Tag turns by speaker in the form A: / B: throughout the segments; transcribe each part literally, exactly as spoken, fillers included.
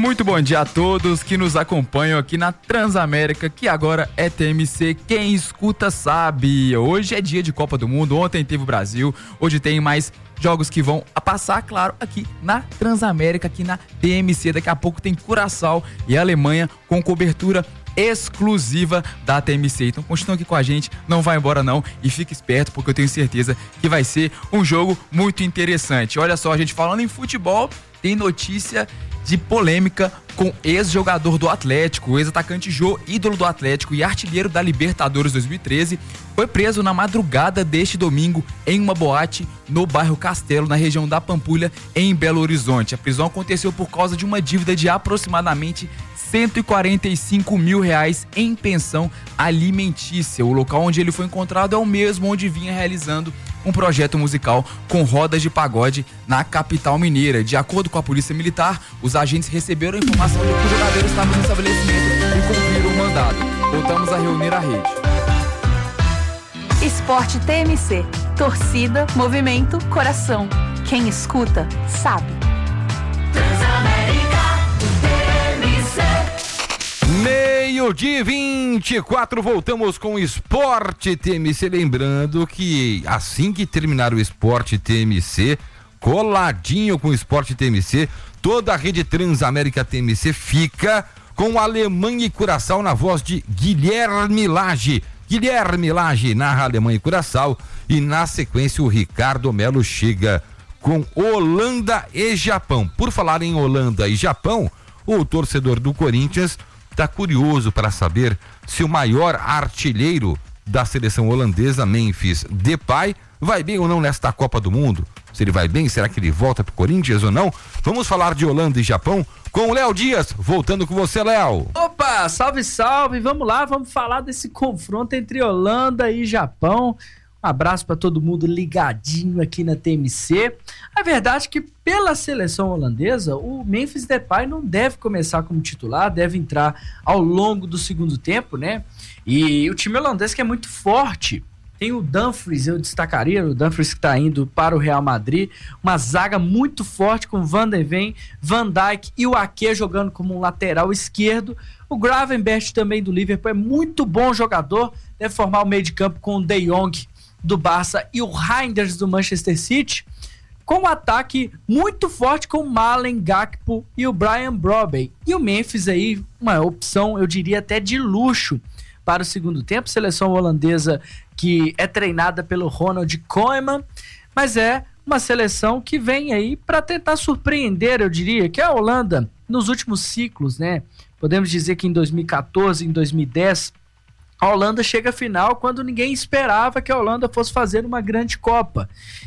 A: Muito bom dia a todos que nos acompanham aqui na Transamérica, que agora é T M C. Quem escuta sabe. Hoje é dia de Copa do Mundo, ontem teve o Brasil, hoje tem mais jogos que vão a passar, claro, aqui na Transamérica, aqui na T M C. Daqui a pouco tem Curaçao e Alemanha com cobertura exclusiva da T M C. Então continua aqui com a gente, não vai embora não e fique esperto porque eu tenho certeza que vai ser um jogo muito interessante. Olha só, a gente falando em futebol, tem notícia de polêmica com ex-jogador do Atlético, o ex-atacante Jô, ídolo do Atlético e artilheiro da Libertadores dois mil e treze, foi preso na madrugada deste domingo em uma boate no bairro Castelo, na região da Pampulha, em Belo Horizonte. A prisão aconteceu por causa de uma dívida de aproximadamente cento e quarenta e cinco mil reais em pensão alimentícia. O local onde ele foi encontrado é o mesmo onde vinha realizando um projeto musical com rodas de pagode na capital mineira. De acordo com a Polícia Militar, os agentes receberam a informação de que os jogadores estavam no estabelecimento e cumpriram o mandado. Voltamos a reunir a rede.
B: Esporte T M C. Torcida, movimento, coração. Quem escuta, sabe.
C: Meio-dia vinte e quatro, voltamos com o Esporte T M C. Lembrando que assim que terminar o Esporte T M C, coladinho com o Esporte T M C, toda a rede Transamérica T M C fica com Alemanha e Curaçao na voz de Guilherme Lage. Guilherme Lage narra Alemanha e Curaçao e na sequência o Ricardo Melo chega com Holanda e Japão. Por falar em Holanda e Japão, o torcedor do Corinthians está curioso para saber se o maior artilheiro da seleção holandesa, Memphis Depay, vai bem ou não nesta Copa do Mundo. Se ele vai bem, será que ele volta pro Corinthians ou não? Vamos falar de Holanda e Japão com o Léo Dias. Voltando com você, Léo.
D: Opa, salve, salve. Vamos lá, vamos falar desse confronto entre Holanda e Japão. Um abraço para todo mundo ligadinho aqui na T M C. A verdade é que pela seleção holandesa, o Memphis Depay não deve começar como titular, deve entrar ao longo do segundo tempo, né? E o time holandês que é muito forte. Tem o Dumfries, eu destacaria, o Dumfries que está indo para o Real Madrid, uma zaga muito forte com Van de Ven, Van Dijk e o Ake jogando como um lateral esquerdo. O Gravenberch também do Liverpool é muito bom jogador, deve formar o meio de campo com o De Jong do Barça e o Reinders do Manchester City, com um ataque muito forte com o Malen Gakpo e o Brian Brobey. E o Memphis aí, uma opção, eu diria até de luxo para o segundo tempo, seleção holandesa que é treinada pelo Ronald Koeman, mas é uma seleção que vem aí para tentar surpreender, eu diria, que a Holanda, nos últimos ciclos, né, podemos dizer que em dois mil e quatorze, em dois mil e dez, a Holanda chega à final quando ninguém esperava que a Holanda fosse fazer uma grande Copa.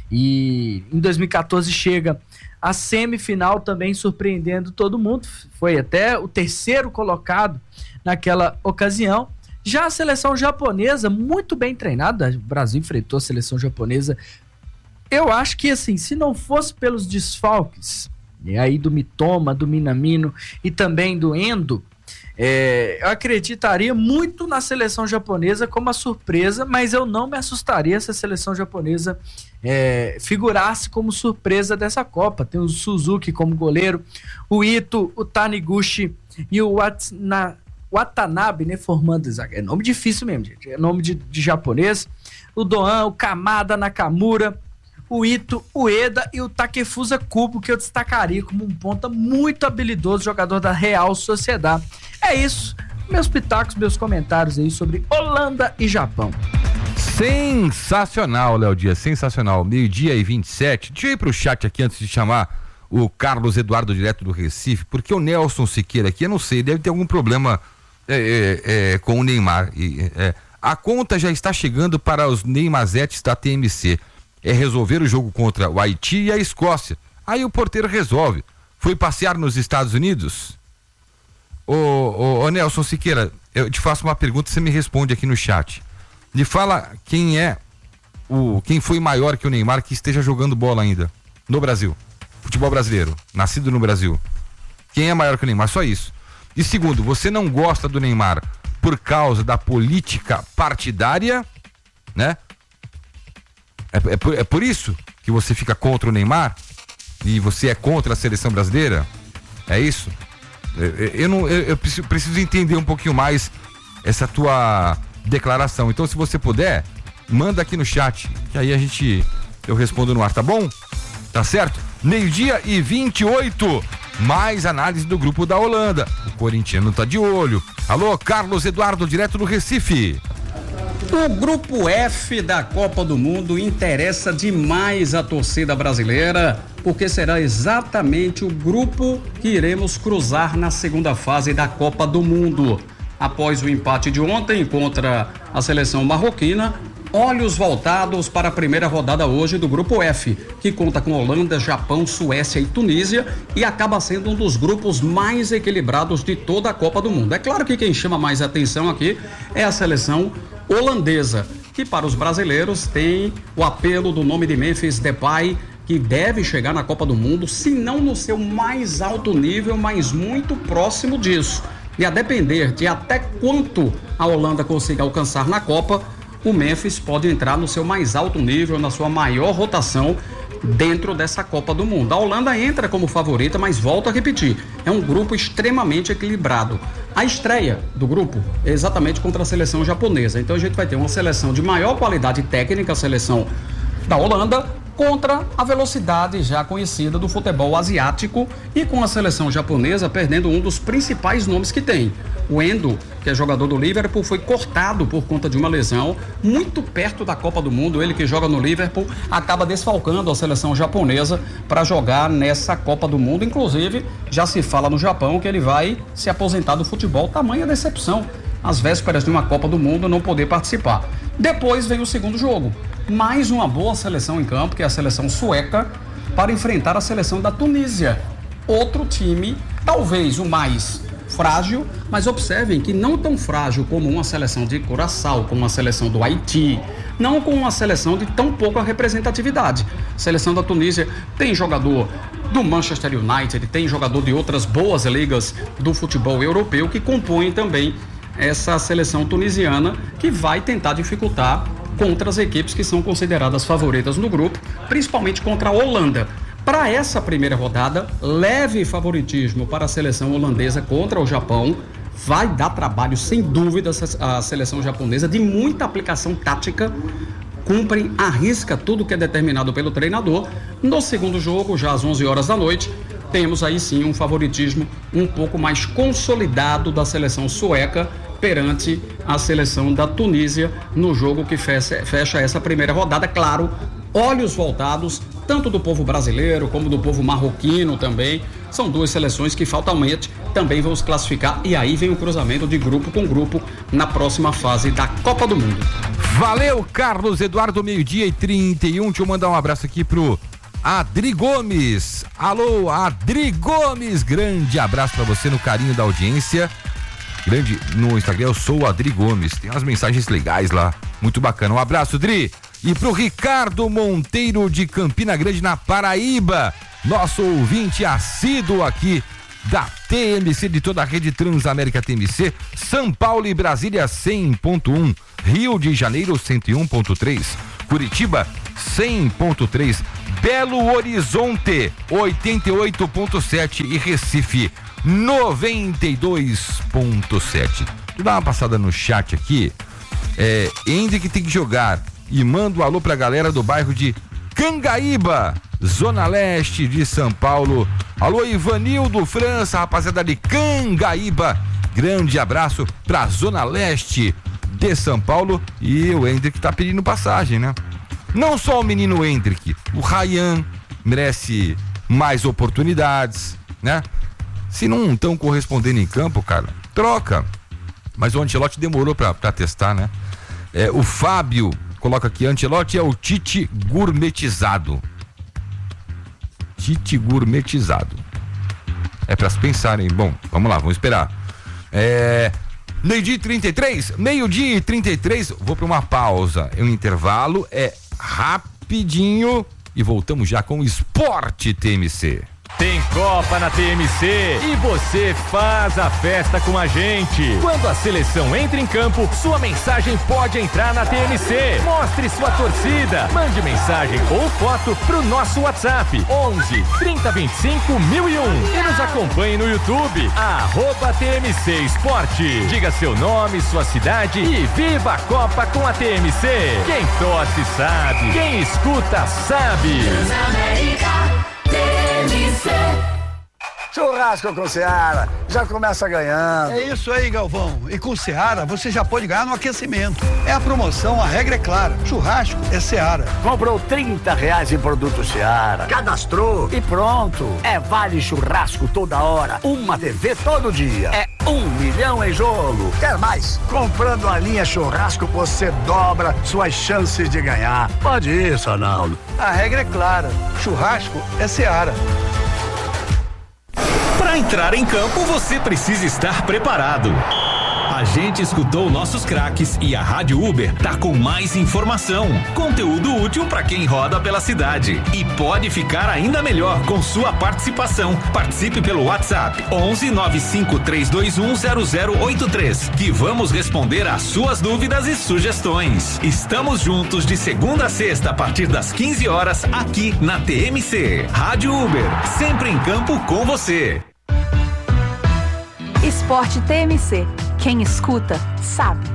D: E em dois mil e quatorze chega a semifinal também surpreendendo todo mundo. Foi até o terceiro colocado naquela ocasião. Já a seleção japonesa, muito bem treinada, o Brasil enfrentou a seleção japonesa. Eu acho que, assim, se não fosse pelos desfalques, e aí do Mitoma, do Minamino e também do Endo, é, eu acreditaria muito na seleção japonesa como a surpresa, mas eu não me assustaria se a seleção japonesa é, figurasse como surpresa dessa Copa. Tem o Suzuki como goleiro, o Ito, o Taniguchi e o Watsuna, Watanabe, né, formando zaga. É nome difícil mesmo, gente. É nome de, de japonês. O Doan, o Kamada Nakamura, o Ito, o Eda e o Takefusa Kubo, que eu destacaria como um ponta muito habilidoso, jogador da Real Sociedade. É isso. Meus pitacos, meus comentários aí sobre Holanda e Japão.
C: Sensacional, Léo Dias, sensacional. Meio-dia e vinte e sete. Deixa eu ir pro chat aqui antes de chamar o Carlos Eduardo direto do Recife, porque o Nelson Siqueira aqui, eu não sei, deve ter algum problema é, é, é, com o Neymar. É, a conta já está chegando para os Neymazetes da T M C. É resolver o jogo contra o Haiti e a Escócia. Aí o porteiro resolve. Foi passear nos Estados Unidos? Ô, ô, ô Nelson Siqueira, eu te faço uma pergunta e você me responde aqui no chat. Me fala quem é o, quem foi maior que o Neymar que esteja jogando bola ainda no Brasil. Futebol brasileiro, nascido no Brasil. Quem é maior que o Neymar? Só isso. E segundo, você não gosta do Neymar por causa da política partidária, né? É, é, por, é por isso que você fica contra o Neymar? E você é contra a seleção brasileira? É isso? Eu, eu, não, eu, eu preciso, preciso entender um pouquinho mais essa tua declaração. Então, se você puder, manda aqui no chat, que aí a gente, eu respondo no ar, tá bom? Tá certo? Meio-dia e vinte e oito, mais análise do grupo da Holanda. O corintiano tá de olho. Alô, Carlos Eduardo, direto do Recife.
E: O grupo F da Copa do Mundo interessa demais a torcida brasileira, porque será exatamente o grupo que iremos cruzar na segunda fase da Copa do Mundo. Após o empate de ontem contra a seleção marroquina, olhos voltados para a primeira rodada hoje do grupo F, que conta com Holanda, Japão, Suécia e Tunísia e acaba sendo um dos grupos mais equilibrados de toda a Copa do Mundo. É claro que quem chama mais atenção aqui é a seleção holandesa, que para os brasileiros tem o apelo do nome de Memphis Depay, que deve chegar na Copa do Mundo, se não no seu mais alto nível, mas muito próximo disso. E a depender de até quanto a Holanda consiga alcançar na Copa, o Memphis pode entrar no seu mais alto nível, na sua maior rotação dentro dessa Copa do Mundo. A Holanda entra como favorita, mas volto a repetir, é um grupo extremamente equilibrado. A estreia do grupo é exatamente contra a seleção japonesa, então a gente vai ter uma seleção de maior qualidade técnica, a seleção da Holanda, contra a velocidade já conhecida do futebol asiático e com a seleção japonesa perdendo um dos principais nomes que tem. O Endo, que é jogador do Liverpool, foi cortado por conta de uma lesão muito perto da Copa do Mundo. Ele que joga no Liverpool acaba desfalcando a seleção japonesa para jogar nessa Copa do Mundo. Inclusive, já se fala no Japão que ele vai se aposentar do futebol. Tamanha decepção, às vésperas de uma Copa do Mundo, não poder participar. Depois vem o segundo jogo. Mais uma boa seleção em campo, que é a seleção sueca, para enfrentar a seleção da Tunísia. Outro time, talvez o mais frágil, mas observem que não tão frágil como uma seleção de Curaçao, como uma seleção do Haiti, não com uma seleção de tão pouca representatividade. A seleção da Tunísia tem jogador do Manchester United, tem jogador de outras boas ligas do futebol europeu que compõem também essa seleção tunisiana, que vai tentar dificultar contra as equipes que são consideradas favoritas no grupo, principalmente contra a Holanda. Para essa primeira rodada, leve favoritismo para a seleção holandesa contra o Japão. Vai dar trabalho, sem dúvida, a seleção japonesa, de muita aplicação tática. Cumprem, arrisca tudo que é determinado pelo treinador. No segundo jogo, já às onze horas da noite, temos aí sim um favoritismo um pouco mais consolidado da seleção sueca perante a seleção da Tunísia no jogo que fecha, fecha essa primeira rodada. Claro, olhos voltados tanto do povo brasileiro como do povo marroquino também. São duas seleções que fatalmente também vão se classificar, e aí vem o cruzamento de grupo com grupo na próxima fase da Copa do Mundo.
C: Valeu, Carlos Eduardo, meio-dia e trinta e um. Deixa eu mandar um abraço aqui pro Adri Gomes. Alô, Adri Gomes, grande abraço pra você no carinho da audiência. Grande no Instagram, eu sou o Adri Gomes. Tem umas mensagens legais lá, muito bacana. Um abraço, Adri. E pro Ricardo Monteiro de Campina Grande, na Paraíba, nosso ouvinte assíduo aqui da T M C, de toda a rede Transamérica T M C, São Paulo e Brasília cem ponto um, Rio de Janeiro cento e um ponto três, Curitiba cem ponto três, Belo Horizonte oitenta e oito ponto sete e Recife noventa e dois ponto sete. Tu dá uma passada no chat aqui, é, Hendrick tem que jogar, e manda um alô pra galera do bairro de Cangaíba, Zona Leste de São Paulo. Alô, Ivanildo França, rapaziada de Cangaíba, grande abraço pra Zona Leste de São Paulo. E o Hendrick tá pedindo passagem, né? Não só o menino Hendrick, o Ryan merece mais oportunidades, né? Se não estão correspondendo em campo, cara, troca. Mas o Ancelotti demorou pra, pra testar, né? É, o Fábio coloca aqui, Ancelotti é o Tite gourmetizado. Tite gourmetizado. É pra se pensarem. Bom, vamos lá, vamos esperar. É... Meio-dia e trinta e três, meio-dia e trinta e três, vou pra uma pausa. É um intervalo, é rapidinho e voltamos já com o Esporte T M C.
F: Tem Copa na T M C e você faz a festa com a gente. Quando a seleção entra em campo, sua mensagem pode entrar na T M C. Mostre sua torcida. Mande mensagem ou foto pro nosso WhatsApp onze, trinta, vinte e cinco, mil e um e nos acompanhe no YouTube, arroba T M C Esporte. Diga seu nome, sua cidade e viva a Copa com a T M C. Quem torce sabe, quem escuta sabe.
G: Churrasco com Seara, já começa ganhando.
H: É isso aí, Galvão. E com Seara você já pode ganhar no aquecimento. É a promoção, a regra é clara. Churrasco é Seara.
G: Comprou trinta reais em produto Seara, cadastrou e pronto. É vale churrasco toda hora, uma T V todo dia. É um milhão em jogo. Quer mais? Comprando a linha churrasco você dobra suas chances de ganhar. Pode isso, Arnaldo.
H: A regra é clara. Churrasco é Seara.
F: Para entrar em campo, você precisa estar preparado. A gente escutou nossos craques e a Rádio Uber tá com mais informação, conteúdo útil para quem roda pela cidade e pode ficar ainda melhor com sua participação. Participe pelo WhatsApp onze, nove cinco três dois um, zero zero oito três, que vamos responder às suas dúvidas e sugestões. Estamos juntos de segunda a sexta a partir das quinze horas aqui na T M C. Rádio Uber, sempre em campo com você.
B: Esporte T M C. Quem escuta, sabe.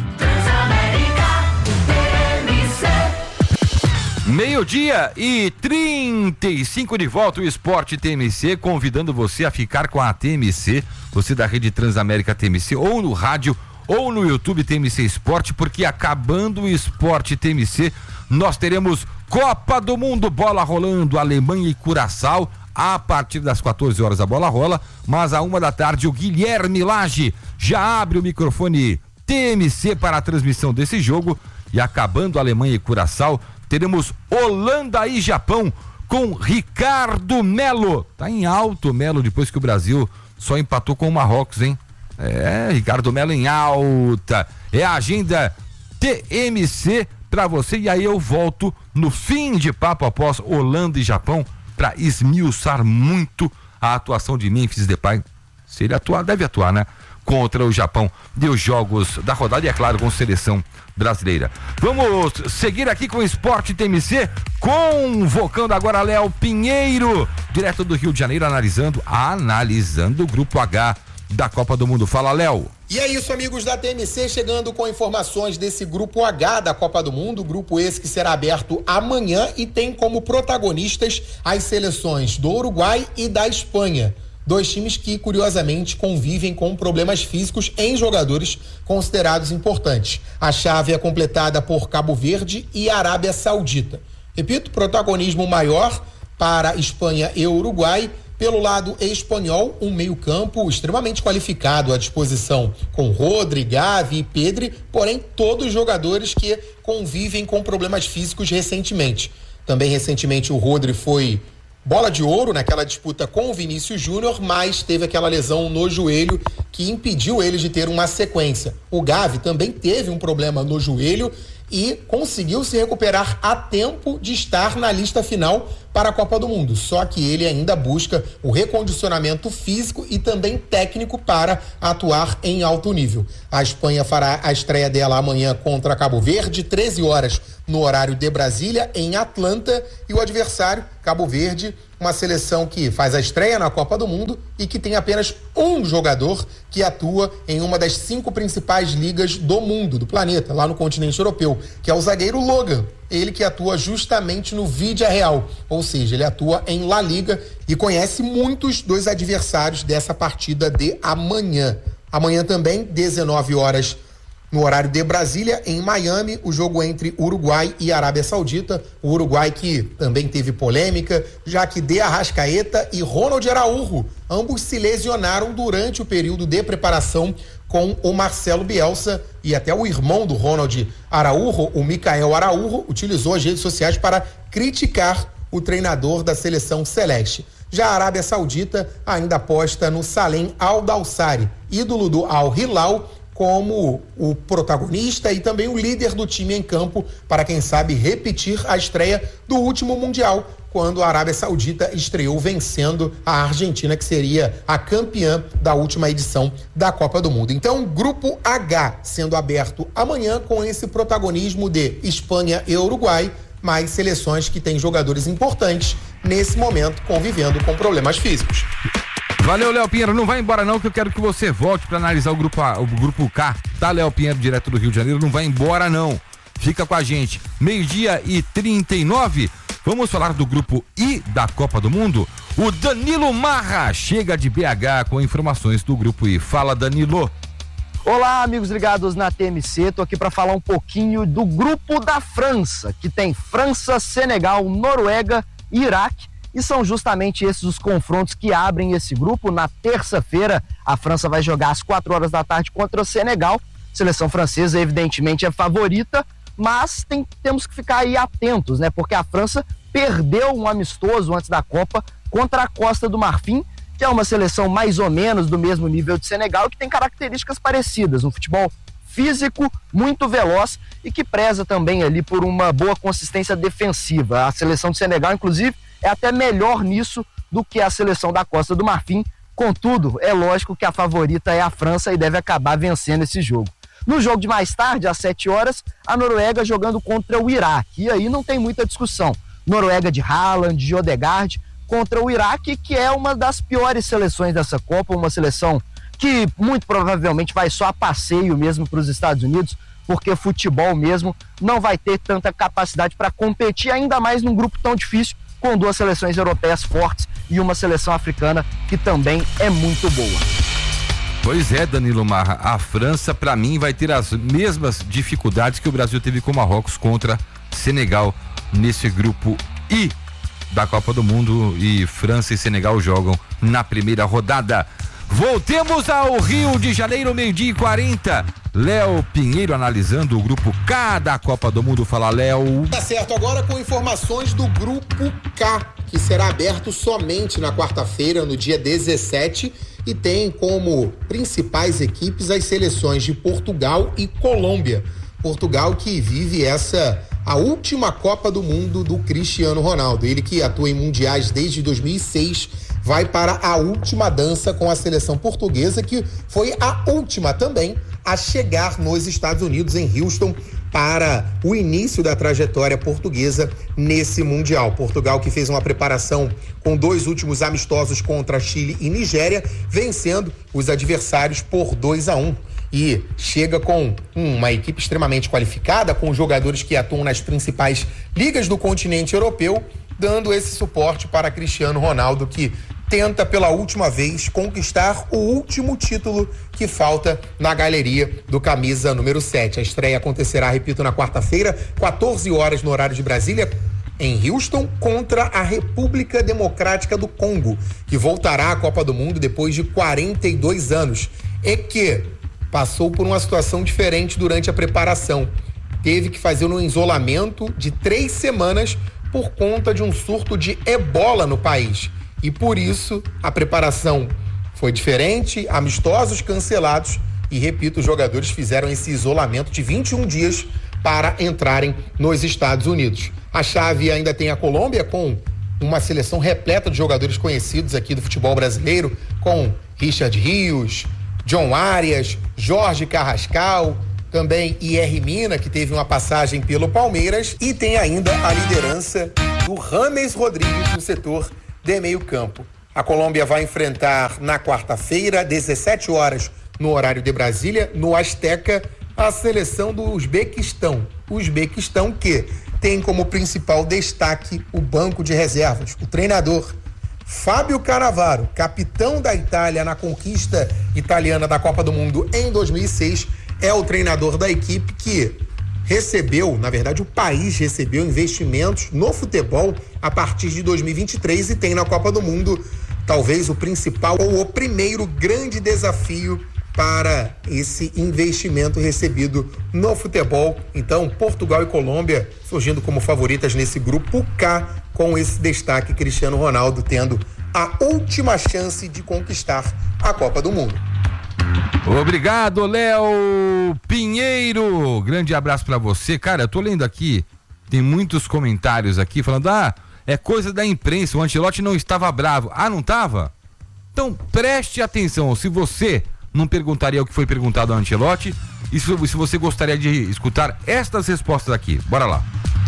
C: Meio-dia e trinta e cinco de volta, o Esporte T M C, convidando você a ficar com a T M C, você da Rede Transamérica T M C, ou no rádio, ou no YouTube T M C Esporte, porque acabando o Esporte T M C, nós teremos Copa do Mundo, bola rolando, Alemanha e Curaçao. A partir das quatorze horas a bola rola, mas à uma da tarde o Guilherme Lage já abre o microfone T M C para a transmissão desse jogo. E acabando a Alemanha e Curaçao, teremos Holanda e Japão com Ricardo Melo. Tá em alto, Melo, depois que o Brasil só empatou com o Marrocos, hein? É, Ricardo Melo em alta. É a agenda T M C para você. E aí eu volto no fim de papo após Holanda e Japão, para esmiuçar muito a atuação de Memphis Depay, se ele atuar, deve atuar, né? Contra o Japão, de os jogos da rodada e, é claro, com seleção brasileira. Vamos seguir aqui com o Esporte T M C, convocando agora Léo Pinheiro, direto do Rio de Janeiro, analisando, analisando o Grupo H da Copa do Mundo. Fala, Léo.
I: E é isso, amigos da T M C, chegando com informações desse Grupo H da Copa do Mundo, grupo esse que será aberto amanhã e tem como protagonistas as seleções do Uruguai e da Espanha. Dois times que, curiosamente, convivem com problemas físicos em jogadores considerados importantes. A chave é completada por Cabo Verde e Arábia Saudita. Repito, protagonismo maior para Espanha e Uruguai. Pelo lado espanhol, um meio-campo extremamente qualificado à disposição, com Rodri, Gavi e Pedri, porém todos jogadores que convivem com problemas físicos recentemente. Também recentemente o Rodri foi bola de ouro naquela disputa com o Vinícius Júnior, mas teve aquela lesão no joelho que impediu ele de ter uma sequência. O Gavi também teve um problema no joelho e conseguiu se recuperar a tempo de estar na lista final para a Copa do Mundo. Só que ele ainda busca o recondicionamento físico e também técnico para atuar em alto nível. A Espanha fará a estreia dela amanhã contra Cabo Verde, treze horas no horário de Brasília, em Atlanta, e o adversário, Cabo Verde, uma seleção que faz a estreia na Copa do Mundo e que tem apenas um jogador que atua em uma das cinco principais ligas do mundo, do planeta, lá no continente europeu, que é o zagueiro Logan. Ele que atua justamente no Vídea Real, ou seja, ele atua em La Liga e conhece muitos dos adversários dessa partida de amanhã. Amanhã também, dezenove horas, no horário de Brasília, em Miami, o jogo entre Uruguai e Arábia Saudita. O Uruguai que também teve polêmica, já que De Arrascaeta e Ronald Araújo, ambos se lesionaram durante o período de preparação com o Marcelo Bielsa, e até o irmão do Ronald Araújo, o Micael Araújo, utilizou as redes sociais para criticar o treinador da seleção celeste. Já a Arábia Saudita ainda aposta no Salem Al-Dawsari, ídolo do Al-Hilal, como o protagonista e também o líder do time em campo, para quem sabe repetir a estreia do último Mundial, quando a Arábia Saudita estreou vencendo a Argentina, que seria a campeã da última edição da Copa do Mundo. Então, Grupo H sendo aberto amanhã com esse protagonismo de Espanha e Uruguai, mais seleções que têm jogadores importantes nesse momento convivendo com problemas físicos.
C: Valeu, Léo Pinheiro. Não vai embora não, que eu quero que você volte para analisar o grupo A, o grupo K, tá, Léo Pinheiro, direto do Rio de Janeiro. Não vai embora não. Fica com a gente. Meio-dia e trinta e nove. Vamos falar do grupo I da Copa do Mundo. O Danilo Marra chega de B H com informações do grupo I. Fala, Danilo.
J: Olá, amigos ligados na T M C. Tô aqui para falar um pouquinho do grupo da França, que tem França, Senegal, Noruega e Iraque. E são justamente esses os confrontos que abrem esse grupo. Na terça-feira, a França vai jogar às quatro horas da tarde contra o Senegal. A seleção francesa, evidentemente, é favorita, mas tem, temos que ficar aí atentos, né? Porque a França perdeu um amistoso antes da Copa contra a Costa do Marfim, que é uma seleção mais ou menos do mesmo nível de Senegal, que tem características parecidas, um futebol físico, muito veloz e que preza também ali por uma boa consistência defensiva. A seleção de Senegal, inclusive, é até melhor nisso do que a seleção da Costa do Marfim. Contudo, é lógico que a favorita é a França e deve acabar vencendo esse jogo. No jogo de mais tarde, às sete horas, a Noruega jogando contra o Iraque. E aí não tem muita discussão. Noruega de Haaland, de Odegaard, contra o Iraque, que é uma das piores seleções dessa Copa, uma seleção que muito provavelmente vai só a passeio mesmo para os Estados Unidos, porque futebol mesmo não vai ter tanta capacidade para competir, ainda mais num grupo tão difícil, com duas seleções europeias fortes e uma seleção africana que também é muito boa.
C: Pois é, Danilo Marra, a França para mim vai ter as mesmas dificuldades que o Brasil teve com o Marrocos contra Senegal nesse grupo I da Copa do Mundo, e França e Senegal jogam na primeira rodada. Voltemos ao Rio de Janeiro, meio-dia e quarenta. Léo Pinheiro analisando o grupo K da Copa do Mundo. Fala, Léo.
I: Tá certo, agora com informações do grupo K, que será aberto somente na quarta-feira, no dia dezessete, e tem como principais equipes as seleções de Portugal e Colômbia. Portugal que vive essa a última Copa do Mundo do Cristiano Ronaldo. Ele que atua em mundiais desde dois mil e seis, vai para a última dança com a seleção portuguesa, que foi a última também a chegar nos Estados Unidos, em Houston, para o início da trajetória portuguesa nesse Mundial. Portugal que fez uma preparação com dois últimos amistosos contra Chile e Nigéria, vencendo os adversários por dois a um. E chega com uma equipe extremamente qualificada, com jogadores que atuam nas principais ligas do continente europeu, dando esse suporte para Cristiano Ronaldo, que tenta pela última vez conquistar o último título que falta na galeria do camisa número sete. A estreia acontecerá, repito, na quarta-feira, quatorze horas no horário de Brasília, em Houston, contra a República Democrática do Congo, que voltará à Copa do Mundo depois de quarenta e dois anos e que passou por uma situação diferente durante a preparação. Teve que fazer um isolamento de três semanas por conta de um surto de ebola no país. E por isso a preparação foi diferente, amistosos cancelados e, repito, os jogadores fizeram esse isolamento de vinte e um dias para entrarem nos Estados Unidos. A chave ainda tem a Colômbia, com uma seleção repleta de jogadores conhecidos aqui do futebol brasileiro, com Richard Rios, John Arias, Jorge Carrascal, também I R Mina, que teve uma passagem pelo Palmeiras, e tem ainda a liderança do Rames Rodrigues no setor de meio campo. A Colômbia vai enfrentar na quarta-feira, dezessete horas, no horário de Brasília, no Azteca, a seleção do Uzbequistão. O Uzbequistão que tem como principal destaque o banco de reservas, o treinador Fábio Cannavaro, capitão da Itália na conquista italiana da Copa do Mundo em dois mil e seis, é o treinador da equipe que recebeu, na verdade o país recebeu investimentos no futebol a partir de dois mil e vinte e três e tem na Copa do Mundo talvez o principal ou o primeiro grande desafio para esse investimento recebido no futebol. Então, Portugal e Colômbia surgindo como favoritas nesse grupo K, com esse destaque Cristiano Ronaldo tendo a última chance de conquistar a Copa do Mundo.
C: Obrigado, Léo Pinheiro. Grande abraço pra você. Cara, eu tô lendo aqui, tem muitos comentários aqui falando, ah, é coisa da imprensa, o Ancelotti não estava bravo. Ah, não estava? Então preste atenção, se você não perguntaria o que foi perguntado ao Ancelotti, e se, se você gostaria de escutar estas respostas aqui, bora lá.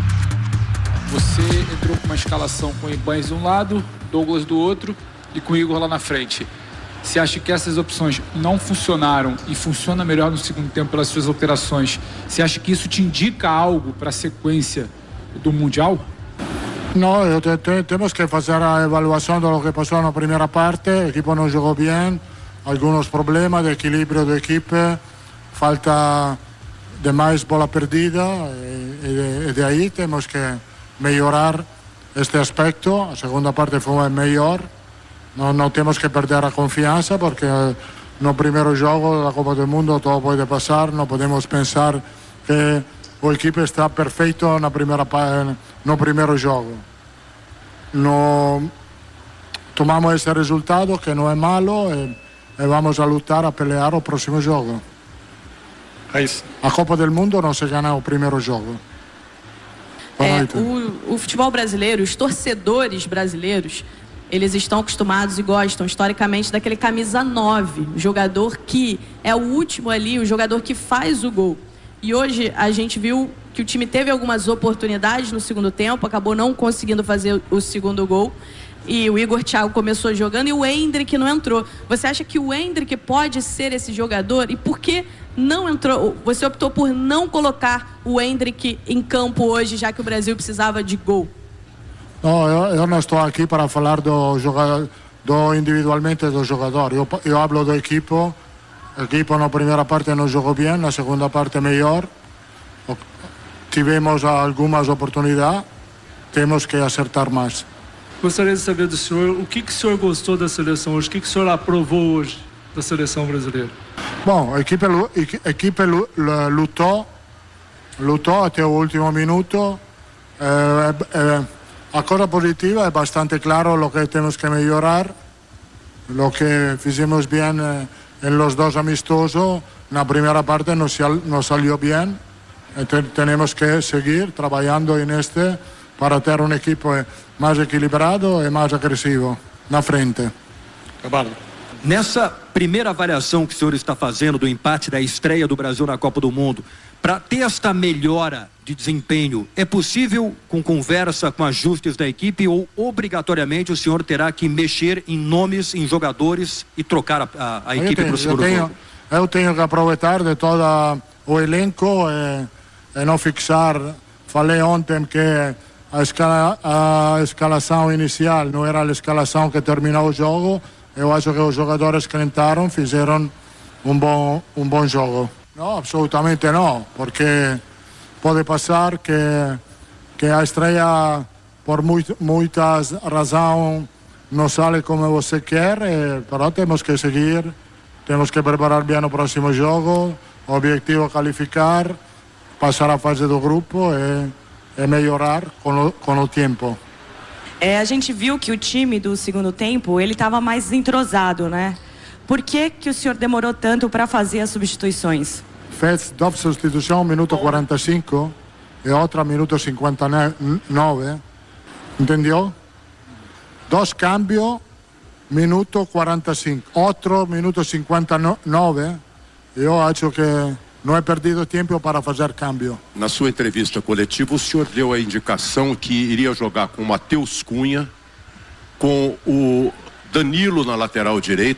K: Você entrou com uma escalação com o Ibanez de um lado, Douglas do outro e com o Igor lá na frente. Você acha que essas opções não funcionaram e funciona melhor no segundo tempo pelas suas alterações? Você acha que isso te indica algo para a sequência do Mundial?
L: No, te, te, temos que fazer a avaliação do que passou na primeira parte. O equipo não jogou bem, alguns problemas de equilíbrio da equipe, falta de mais bola perdida e, e, e de aí temos que melhorar este aspecto. A segunda parte foi melhor. Não, não temos que perder a confiança porque no primeiro jogo da Copa do Mundo tudo pode passar. Não podemos pensar que o equipe está perfeito na primeira, no primeiro jogo. No, tomamos esse resultado que não é malo e, e vamos a lutar a pelear o próximo jogo.
K: É isso.
L: A Copa do Mundo não se ganha o primeiro jogo.
M: É, o, o futebol brasileiro, os torcedores brasileiros, eles estão acostumados e gostam historicamente daquele camisa nove, o jogador que é o último ali, o jogador que faz o gol. E hoje a gente viu que o time teve algumas oportunidades no segundo tempo, acabou não conseguindo fazer o segundo gol. E o Igor Thiago começou jogando e o Endrick não entrou. Você acha que o Endrick pode ser esse jogador? E por que não entrou? Você optou por não colocar o Endrick em campo hoje, já que o Brasil precisava de gol?
L: Não, eu, eu não estou aqui para falar do jogador, do individualmente do jogador. Eu, eu hablo do equipo. O equipo na primeira parte não jogou bem, na segunda parte melhor. Tivemos algumas oportunidades, temos que acertar mais.
N: Gostaria de saber do senhor o que, que o senhor gostou da seleção hoje, o que, que o senhor aprovou hoje da seleção brasileira?
L: Bom, a equipe, a equipe lutou, lutou até o último minuto. É, é, a coisa positiva é bastante claro o que temos que melhorar, o que fizemos bem em los dos amistosos. Na primeira parte não nos salió bem, então temos que seguir trabalhando neste para ter um equipo mais equilibrado e mais agressivo na frente.
O: Cabalo. Nessa primeira avaliação que o senhor está fazendo do empate da estreia do Brasil na Copa do Mundo, para ter esta melhora de desempenho, é possível com conversa, com ajustes da equipe, ou obrigatoriamente o senhor terá que mexer em nomes, em jogadores e trocar a, a, a equipe para o segundo jogo?
L: Eu tenho que aproveitar de todo o elenco e, e não fixar. Falei ontem que a, escala, a escalação inicial não era a escalação que terminou o jogo. Eu acho que os jogadores que entraram fizeram um bom, um bom jogo. Não, absolutamente não, porque pode passar que, que a estreia, por muito, muitas razões, não sai como você quer, mas temos que seguir, temos que preparar bem o próximo jogo, o objetivo é qualificar, passar a fase do grupo e, e melhorar com o, com o tempo.
M: É, a gente viu que o time do segundo tempo, ele estava mais entrosado, né? Por que que o senhor demorou tanto para fazer as substituições?
L: Fez duas substituições, minuto quarenta e cinco e outra minuto cinquenta e nove, entendeu? Dois cambios, minuto quarenta e cinco, outro minuto cinquenta e nove, eu acho que não é perdido tempo para fazer câmbio.
P: Na sua entrevista coletiva, o senhor deu a indicação que iria jogar com o Matheus Cunha, com o Danilo na lateral direita.